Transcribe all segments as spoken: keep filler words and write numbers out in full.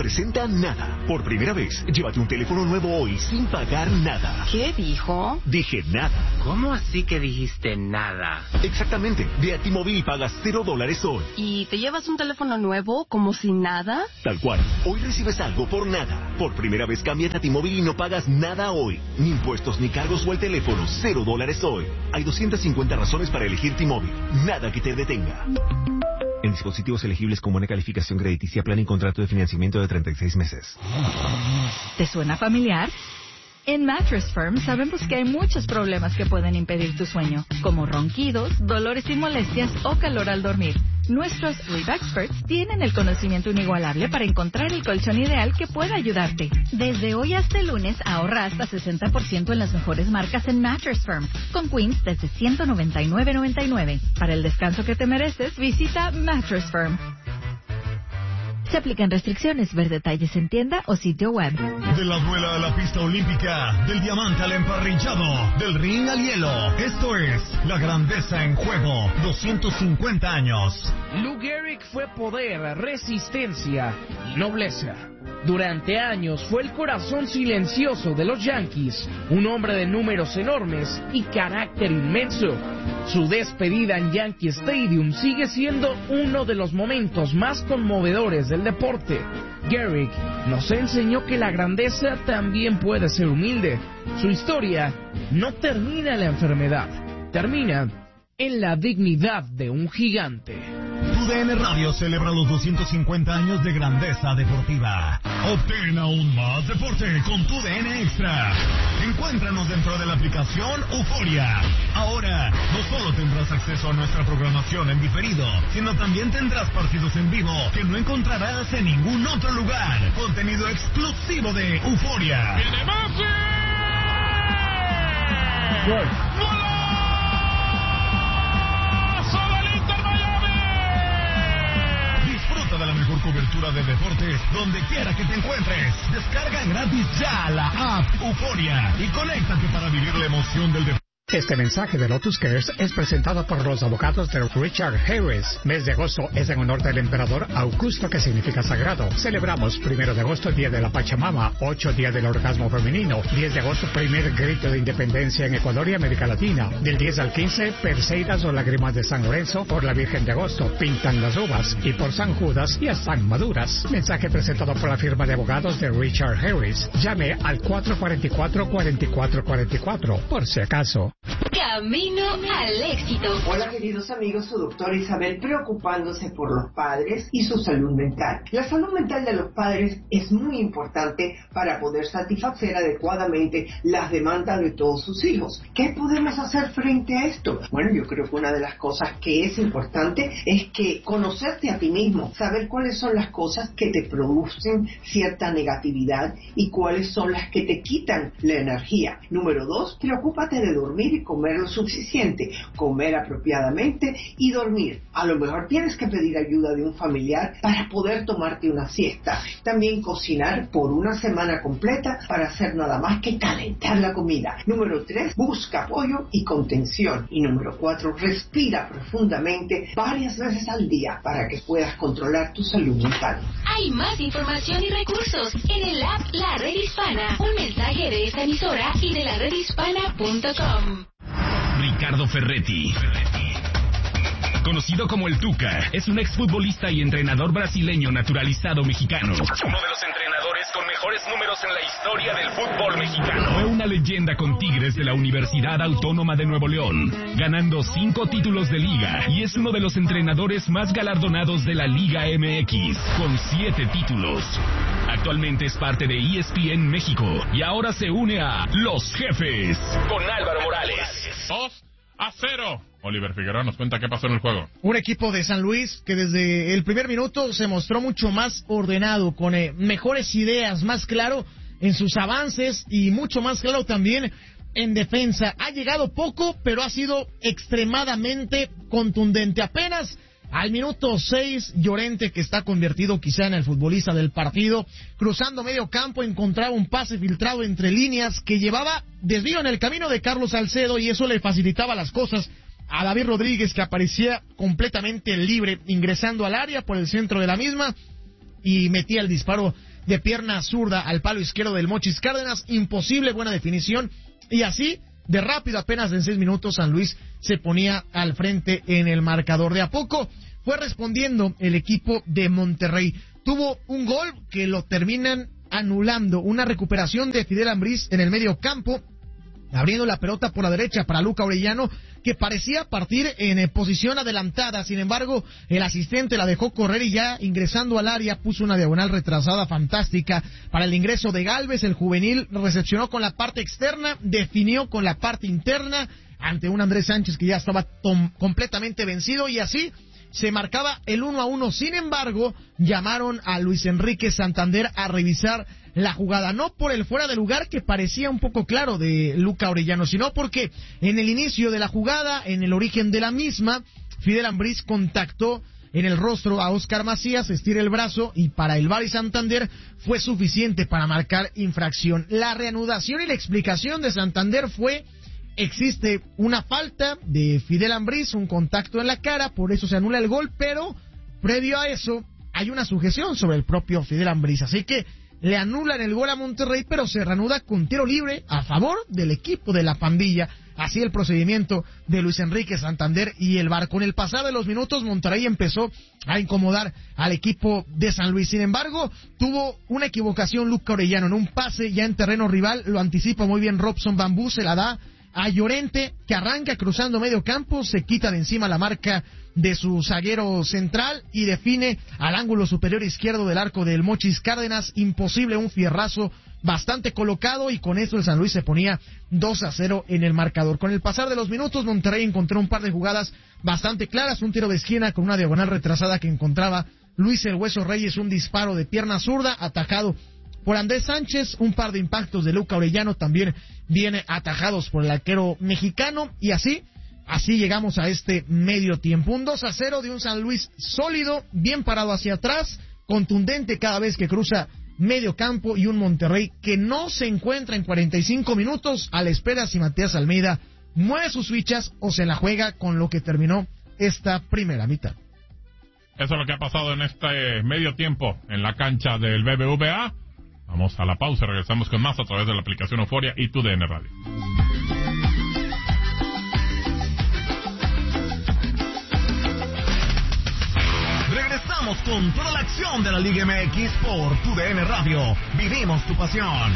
presenta Nada. Por primera vez, llévate un teléfono nuevo hoy sin pagar nada. ¿Qué dijo? Dije nada. ¿Cómo así que dijiste nada? Exactamente. Ve a T-Mobile y pagas cero dólares hoy. ¿Y te llevas un teléfono nuevo como sin nada? Tal cual. Hoy recibes algo por nada. Por primera vez cámbiate a T-Mobile y no pagas nada hoy. Ni impuestos ni cargos o el teléfono. Cero dólares hoy. Hay doscientas cincuenta razones para elegir T-Mobile. Nada que te detenga. En dispositivos elegibles con buena calificación crediticia, plan y contrato de financiamiento de treinta y seis meses. ¿Te suena familiar? En Mattress Firm sabemos que hay muchos problemas que pueden impedir tu sueño, como ronquidos, dolores y molestias o calor al dormir. Nuestros Sleep Experts tienen el conocimiento inigualable para encontrar el colchón ideal que pueda ayudarte. Desde hoy hasta el lunes ahorra hasta sesenta por ciento en las mejores marcas en Mattress Firm, con Queens desde ciento noventa y nueve noventa y nueve. Para el descanso que te mereces, visita Mattress Firm. Se aplican restricciones. Ver detalles en tienda o sitio web. De la duela a la pista olímpica, del diamante al emparrillado, del ring al hielo. Esto es La Grandeza en Juego. doscientos cincuenta años. Lou Gehrig fue poder, resistencia y nobleza. Durante años fue el corazón silencioso de los Yankees, un hombre de números enormes y carácter inmenso. Su despedida en Yankee Stadium sigue siendo uno de los momentos más conmovedores del deporte. Gehrig nos enseñó que la grandeza también puede ser humilde. Su historia no termina en la enfermedad, termina en la dignidad de un gigante. Tu D N Radio celebra los doscientos cincuenta años de grandeza deportiva. Obtén aún más deporte con tu D N Extra. Encuéntranos dentro de la aplicación Euforia. Ahora, no solo tendrás acceso a nuestra programación en diferido, sino también tendrás partidos en vivo que no encontrarás en ningún otro lugar. Contenido exclusivo de Euforia. ¡Viene Messi! ¡Gol! De la mejor cobertura de deportes donde quiera que te encuentres. Descarga gratis ya la app Euforia y conéctate para vivir la emoción del deporte. Este mensaje de Lotus Cares es presentado por los abogados de Richard Harris. Mes de agosto es en honor del emperador Augusto, que significa sagrado. Celebramos primero de agosto, Día de la Pachamama, ocho Día del Orgasmo Femenino, diez de agosto, primer grito de independencia en Ecuador y América Latina. Del diez al quince, Perseidas o Lágrimas de San Lorenzo. Por la Virgen de Agosto, pintan las uvas. Y por San Judas, ya están maduras. Mensaje presentado por la firma de abogados de Richard Harris. Llame al cuatro cuatro cuatro, cuatro cuatro cuatro cuatro, por si acaso. Camino al éxito. Hola queridos amigos, su doctora Isabel, preocupándose por los padres y su salud mental. La salud mental de los padres es muy importante para poder satisfacer adecuadamente las demandas de todos sus hijos. ¿Qué podemos hacer frente a esto? Bueno, yo creo que una de las cosas que es importante es que conocerte a ti mismo, saber cuáles son las cosas que te producen cierta negatividad y cuáles son las que te quitan la energía. Número dos, preocúpate de dormir y comer lo suficiente, comer apropiadamente y dormir. A lo mejor tienes que pedir ayuda de un familiar para poder tomarte una siesta. También cocinar por una semana completa para hacer nada más que calentar la comida. Número tres, busca apoyo y contención. Y número cuatro, respira profundamente varias veces al día para que puedas controlar tu salud mental. Hay más información y recursos en el app La Red Hispana. Un mensaje de esta emisora y de la red hispana punto com. Ricardo Ferretti, conocido como el Tuca, es un exfutbolista y entrenador brasileño naturalizado mexicano. Uno de los entrenadores con mejores números en la historia del fútbol mexicano. Fue una leyenda con Tigres de la Universidad Autónoma de Nuevo León, ganando cinco títulos de liga, y es uno de los entrenadores más galardonados de la Liga M X, con siete títulos. Actualmente es parte de E S P N México y ahora se une a Los Jefes con Álvaro Morales. dos a cero. Oliver Figueroa nos cuenta qué pasó en el juego. Un equipo de San Luis que desde el primer minuto se mostró mucho más ordenado, con eh, mejores ideas, más claro en sus avances y mucho más claro también en defensa. Ha llegado poco, pero ha sido extremadamente contundente. Apenas al minuto seis, Llorente, que está convertido quizá en el futbolista del partido, cruzando medio campo, encontraba un pase filtrado entre líneas que llevaba desvío en el camino de Carlos Salcedo, y eso le facilitaba las cosas a David Rodríguez, que aparecía completamente libre, ingresando al área por el centro de la misma. y metía el disparo de pierna zurda al palo izquierdo del Mochis Cárdenas. Imposible, buena definición. Y así, de rápido, apenas en seis minutos, San Luis se ponía al frente en el marcador. De a poco fue respondiendo el equipo de Monterrey. Tuvo un gol que lo terminan anulando. Una recuperación de Fidel Ambriz en el medio campo, abriendo la pelota por la derecha para Luca Orellano, que parecía partir en eh, posición adelantada. Sin embargo, el asistente la dejó correr y ya ingresando al área puso una diagonal retrasada fantástica para el ingreso de Gálvez. El juvenil recepcionó con la parte externa, definió con la parte interna ante un Andrés Sánchez que ya estaba tom- completamente vencido, y así se marcaba el uno a uno. Sin embargo, llamaron a Luis Enrique Santander a revisar la jugada, no por el fuera de lugar que parecía un poco claro de Luca Orellano, sino porque en el inicio de la jugada, en el origen de la misma, Fidel Ambriz contactó en el rostro a Oscar Macías, estira el brazo y para el V A R y Santander fue suficiente para marcar infracción. La reanudación y la explicación de Santander fue: existe una falta de Fidel Ambriz, un contacto en la cara, por eso se anula el gol, pero previo a eso hay una sujeción sobre el propio Fidel Ambriz, así que le anulan el gol a Monterrey, pero se reanuda con tiro libre a favor del equipo de la pandilla. Así el procedimiento de Luis Enrique Santander y el V A R. Con el pasar de los minutos, Monterrey empezó a incomodar al equipo de San Luis. Sin embargo, tuvo una equivocación Luca Orellano en un pase ya en terreno rival, lo anticipa muy bien Robson Bambú, se la da a Llorente, que arranca cruzando medio campo, se quita de encima la marca de su zaguero central y define al ángulo superior izquierdo del arco del Mochis Cárdenas. Imposible, un fierrazo bastante colocado, y con eso el San Luis se ponía dos a cero en el marcador. Con el pasar de los minutos, Monterrey encontró un par de jugadas bastante claras, un tiro de esquina con una diagonal retrasada que encontraba Luis El Hueso Reyes, un disparo de pierna zurda atajado por Andrés Sánchez, un par de impactos de Luca Orellano también viene atajados por el arquero mexicano, y así, así llegamos a este medio tiempo. Un dos a cero de un San Luis sólido, bien parado hacia atrás, contundente cada vez que cruza medio campo, y un Monterrey que no se encuentra en cuarenta y cinco minutos a la espera si Matías Almeida mueve sus fichas o se la juega con lo que terminó esta primera mitad. Eso es lo que ha pasado en este medio tiempo en la cancha del B B V A. Vamos a la pausa, regresamos con más a través de la aplicación Euforia y tu D N Radio. Regresamos con toda la acción de la Liga M X por tu D N Radio. Vivimos tu pasión.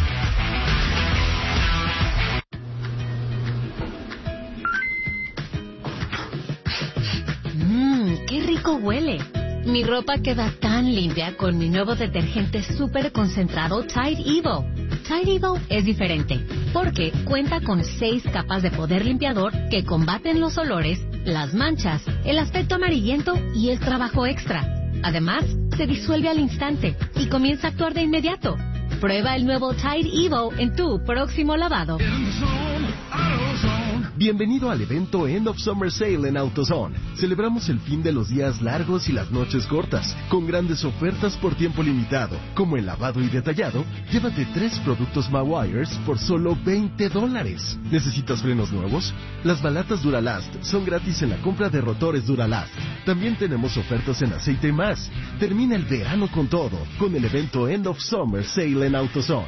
Mmm, qué rico huele. Mi ropa queda tan limpia con mi nuevo detergente súper concentrado Tide Evo. Tide Evo es diferente porque cuenta con seis capas de poder limpiador que combaten los olores, las manchas, el aspecto amarillento y el trabajo extra. Además, se disuelve al instante y comienza a actuar de inmediato. Prueba el nuevo Tide Evo en tu próximo lavado. Bienvenido al evento End of Summer Sale en AutoZone. Celebramos el fin de los días largos y las noches cortas, con grandes ofertas por tiempo limitado. Como el lavado y detallado, llévate tres productos Mawires por solo veinte dólares. ¿Necesitas frenos nuevos? Las balatas Duralast son gratis en la compra de rotores Duralast. También tenemos ofertas en aceite y más. Termina el verano con todo, con el evento End of Summer Sale en AutoZone.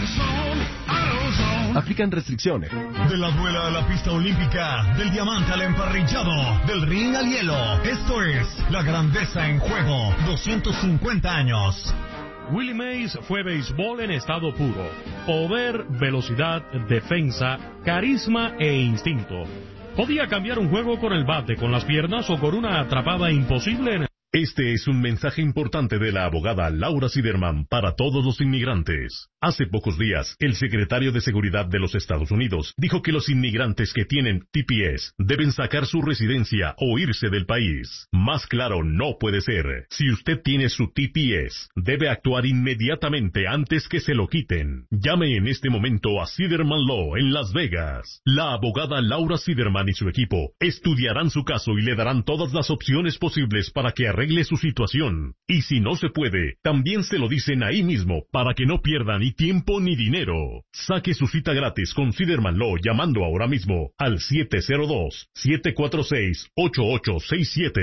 Aplican restricciones. De la duela a la pista olímpica, del diamante al emparrillado, del ring al hielo. Esto es la grandeza en juego. doscientos cincuenta años. Willie Mays fue béisbol en estado puro. Poder, velocidad, defensa, carisma e instinto. Podía cambiar un juego con el bate, con las piernas o con una atrapada imposible en el... Este es un mensaje importante de la abogada Laura Siderman para todos los inmigrantes. Hace pocos días, el secretario de Seguridad de los Estados Unidos dijo que los inmigrantes que tienen T P S deben sacar su residencia o irse del país. Más claro no puede ser. Si usted tiene su T P S, debe actuar inmediatamente antes que se lo quiten. Llame en este momento a Siderman Law en Las Vegas. La abogada Laura Siderman y su equipo estudiarán su caso y le darán todas las opciones posibles para que arregle su situación. Y si no se puede, también se lo dicen ahí mismo para que no pierda ni tiempo ni dinero. Saque su cita gratis con Siderman Law llamando ahora mismo al siete cero dos, siete cuatro seis, ocho ocho seis siete.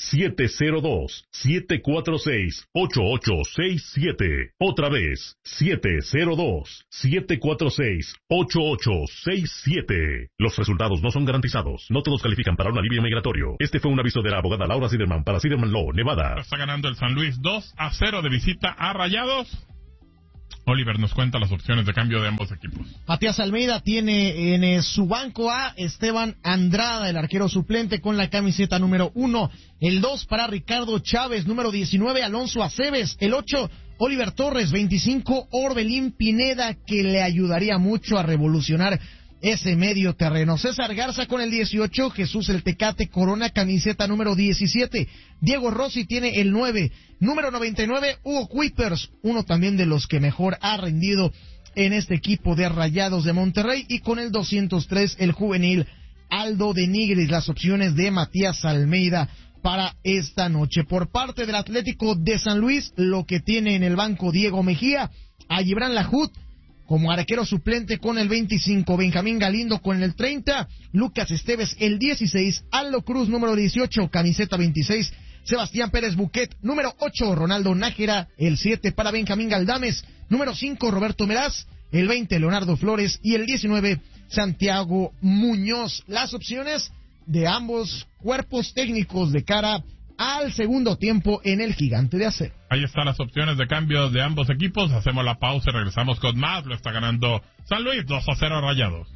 siete cero dos, siete cuatro seis, ocho ocho seis siete. Otra vez, siete cero dos, siete cuatro seis, ocho ocho seis siete. Los resultados no son garantizados. No todos califican para un alivio migratorio. Este fue un aviso de la abogada Laura Siderman para Siderman Law, Nevada. Está ganando el San Luis dos a cero de visita a Rayados. Oliver nos cuenta las opciones de cambio de ambos equipos. Matías Almeida tiene en eh, su banco a Esteban Andrada, el arquero suplente, con la camiseta número uno. El dos para Ricardo Chávez, número diecinueve, Alonso Aceves. El ocho, Oliver Torres. veinticinco, Orbelín Pineda, que le ayudaría mucho a revolucionar ese medio terreno. César Garza con el dieciocho, Jesús el Tecate Corona, camiseta número diecisiete. Diego Rossi tiene el nueve. Número noventa y nueve, Hugo Kuipers, uno también de los que mejor ha rendido en este equipo de Rayados de Monterrey. Y con el doscientos tres, el juvenil Aldo de Nigris. Las opciones de Matías Almeida para esta noche. Por parte del Atlético de San Luis, lo que tiene en el banco Diego Mejía, a Gibran Lahoud como arquero suplente con el veinticinco, Benjamín Galindo con el treinta, Lucas Esteves el dieciséis, Aldo Cruz número dieciocho, camiseta veintiséis, Sebastián Pérez Buquet número ocho, Ronaldo Nájera el siete para Benjamín Galdames, número cinco, Roberto Meraz, el veinte, Leonardo Flores y el diecinueve, Santiago Muñoz. Las opciones de ambos cuerpos técnicos de cara al segundo tiempo en el Gigante de Acero. Ahí están las opciones de cambio de ambos equipos. Hacemos la pausa y regresamos con más. Lo está ganando San Luis dos a cero Rayados.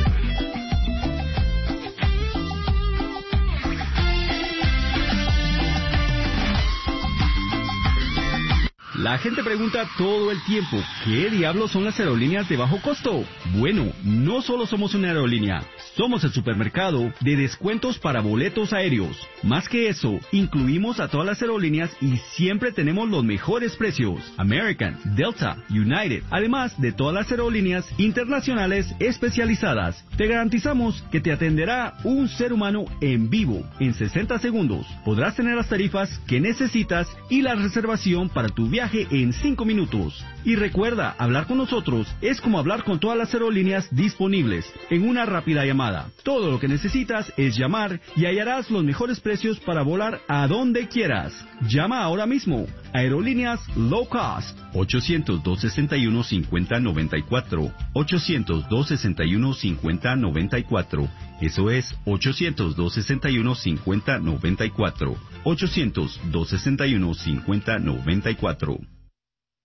La gente pregunta todo el tiempo, ¿qué diablos son las aerolíneas de bajo costo? Bueno, no solo somos una aerolínea, somos el supermercado de descuentos para boletos aéreos. Más que eso, incluimos a todas las aerolíneas y siempre tenemos los mejores precios. American, Delta, United, además de todas las aerolíneas internacionales especializadas. Te garantizamos que te atenderá un ser humano en vivo en sesenta segundos. Podrás tener las tarifas que necesitas y la reservación para tu viaje en cinco minutos. Y recuerda, hablar con nosotros es como hablar con todas las aerolíneas disponibles en una rápida llamada. Todo lo que necesitas es llamar y hallarás los mejores precios para volar a donde quieras. Llama ahora mismo. Aerolíneas Low Cost. ochocientos, dos sesenta y uno, cincuenta noventa y cuatro. ochocientos, dos sesenta y uno, cincuenta noventa y cuatro. Eso es ochocientos, dos sesenta y uno, cincuenta noventa y cuatro. ochocientos, dos sesenta y uno, cincuenta noventa y cuatro.